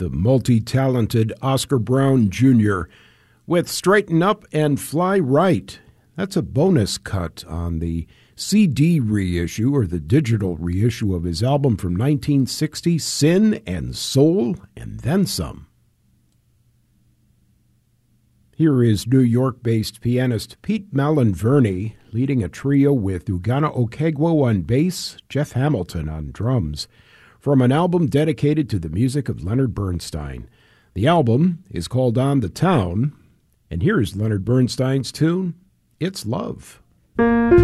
the multi-talented Oscar Brown Jr. with Straighten Up and Fly Right. That's a bonus cut on the CD reissue or the digital reissue of his album from 1960, Sin and Soul and Then Some. Here is New York-based pianist Pete Malinverni leading a trio with Ugana Okegwo on bass, Jeff Hamilton on drums, from an album dedicated to the music of Leonard Bernstein. The album is called On the Town, and here is Leonard Bernstein's tune, It's Love.